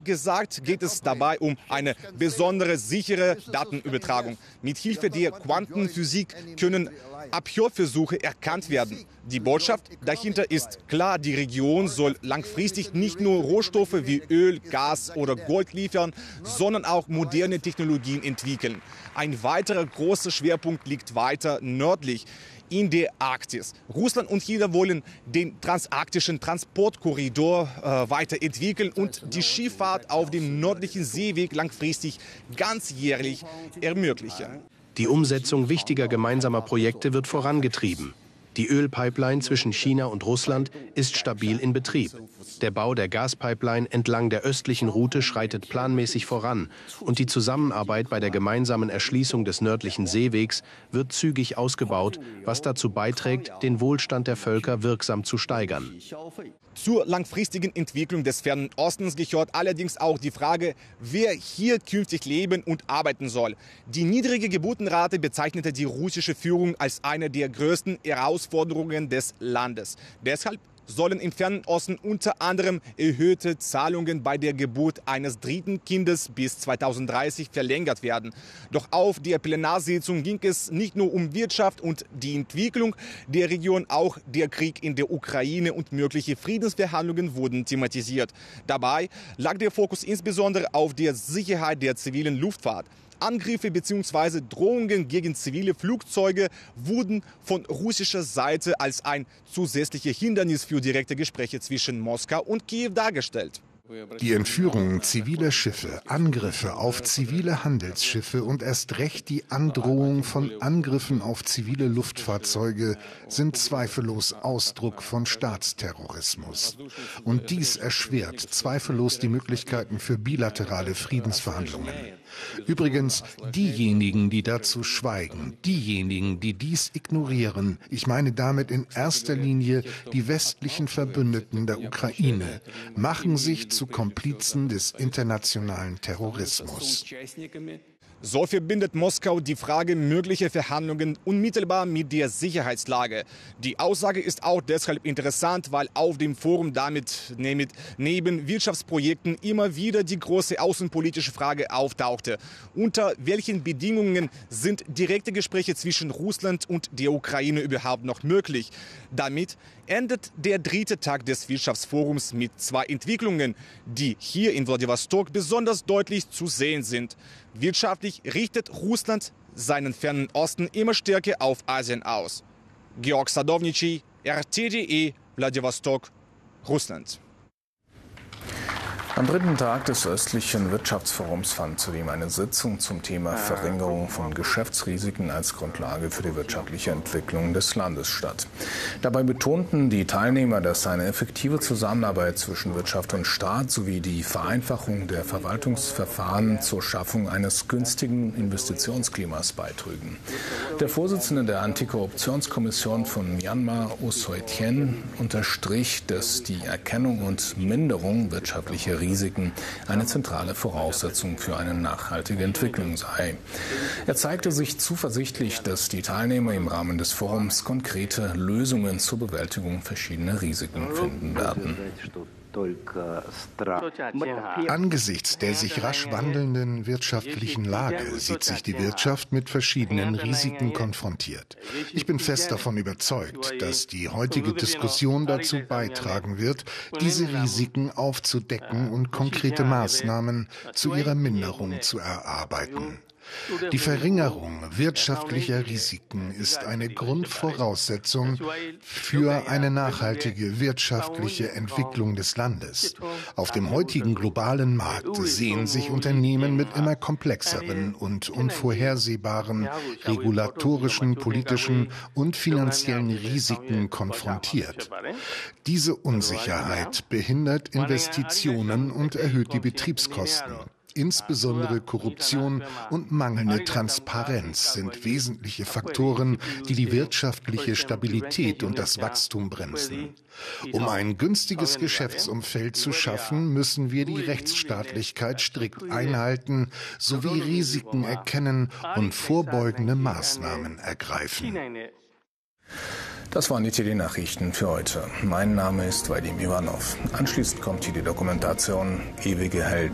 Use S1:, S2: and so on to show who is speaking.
S1: Gesagt geht es dabei um eine besondere sichere Datenübertragung. Mit Hilfe der Quantenphysik können Abhörversuche erkannt werden. Die Botschaft dahinter ist klar, die Region soll langfristig nicht nur Rohstoffe wie Öl, Gas oder Gold liefern, sondern auch moderne Technologien entwickeln. Ein weiterer großer Schwerpunkt liegt weiter nördlich in der Arktis. Russland und China wollen den transaktischen Transportkorridor weiterentwickeln und die Schifffahrt auf dem nördlichen Seeweg langfristig ganzjährlich ermöglichen.
S2: Die Umsetzung wichtiger gemeinsamer Projekte wird vorangetrieben. Die Ölpipeline zwischen China und Russland ist stabil in Betrieb. Der Bau der Gaspipeline entlang der östlichen Route schreitet planmäßig voran und die Zusammenarbeit bei der gemeinsamen Erschließung des nördlichen Seewegs wird zügig ausgebaut, was dazu beiträgt, den Wohlstand der Völker wirksam zu steigern.
S1: Zur langfristigen Entwicklung des Fernen Ostens gehört allerdings auch die Frage, wer hier künftig leben und arbeiten soll. Die niedrige Geburtenrate bezeichnete die russische Führung als eine der größten Herausforderungen des Landes. Deshalb sollen im Fernen Osten unter anderem erhöhte Zahlungen bei der Geburt eines dritten Kindes bis 2030 verlängert werden. Doch auf der Plenarsitzung ging es nicht nur um Wirtschaft und die Entwicklung der Region, auch der Krieg in der Ukraine und mögliche Friedensverhandlungen wurden thematisiert. Dabei lag der Fokus insbesondere auf der Sicherheit der zivilen Luftfahrt. Angriffe bzw. Drohungen gegen zivile Flugzeuge wurden von russischer Seite als ein zusätzliches Hindernis für direkte Gespräche zwischen Moskau und Kiew dargestellt.
S3: Die Entführung ziviler Schiffe, Angriffe auf zivile Handelsschiffe und erst recht die Androhung von Angriffen auf zivile Luftfahrzeuge sind zweifellos Ausdruck von Staatsterrorismus. Und dies erschwert zweifellos die Möglichkeiten für bilaterale Friedensverhandlungen. Übrigens, diejenigen, die dazu schweigen, diejenigen, die dies ignorieren, ich meine damit in erster Linie die westlichen Verbündeten der Ukraine, machen sich zu Komplizen des internationalen Terrorismus.
S1: So verbindet Moskau die Frage möglicher Verhandlungen unmittelbar mit der Sicherheitslage. Die Aussage ist auch deshalb interessant, weil auf dem Forum damit neben Wirtschaftsprojekten immer wieder die große außenpolitische Frage auftauchte. Unter welchen Bedingungen sind direkte Gespräche zwischen Russland und der Ukraine überhaupt noch möglich? Damit endet der dritte Tag des Wirtschaftsforums mit zwei Entwicklungen, die hier in Wladiwostok besonders deutlich zu sehen sind. Wirtschaftlich richtet Russland seinen fernen Osten immer stärker auf Asien aus. Georg Sadovnici, RT.de, Wladiwostok, Russland.
S4: Am dritten Tag des östlichen Wirtschaftsforums fand zudem eine Sitzung zum Thema Verringerung von Geschäftsrisiken als Grundlage für die wirtschaftliche Entwicklung des Landes statt. Dabei betonten die Teilnehmer, dass eine effektive Zusammenarbeit zwischen Wirtschaft und Staat sowie die Vereinfachung der Verwaltungsverfahren zur Schaffung eines günstigen Investitionsklimas beitrügen. Der Vorsitzende der Antikorruptionskommission von Myanmar, Oh Soi-Tien, unterstrich, dass die Erkennung und Minderung wirtschaftlicher Risiken eine zentrale Voraussetzung für eine nachhaltige Entwicklung sei. Er zeigte sich zuversichtlich, dass die Teilnehmer im Rahmen des Forums konkrete Lösungen zur Bewältigung verschiedener Risiken finden werden.
S3: Angesichts der sich rasch wandelnden wirtschaftlichen Lage sieht sich die Wirtschaft mit verschiedenen Risiken konfrontiert. Ich bin fest davon überzeugt, dass die heutige Diskussion dazu beitragen wird, diese Risiken aufzudecken und konkrete Maßnahmen zu ihrer Minderung zu erarbeiten. Die Verringerung wirtschaftlicher Risiken ist eine Grundvoraussetzung für eine nachhaltige wirtschaftliche Entwicklung des Landes. Auf dem heutigen globalen Markt sehen sich Unternehmen mit immer komplexeren und unvorhersehbaren regulatorischen, politischen und finanziellen Risiken konfrontiert. Diese Unsicherheit behindert Investitionen und erhöht die Betriebskosten. Insbesondere Korruption und mangelnde Transparenz sind wesentliche Faktoren, die die wirtschaftliche Stabilität und das Wachstum bremsen. Um ein günstiges Geschäftsumfeld zu schaffen, müssen wir die Rechtsstaatlichkeit strikt einhalten sowie Risiken erkennen und vorbeugende Maßnahmen ergreifen.
S4: Das waren die TD-Nachrichten für heute. Mein Name ist Vadim Ivanov. Anschließend kommt hier die Dokumentation Ewige Helden.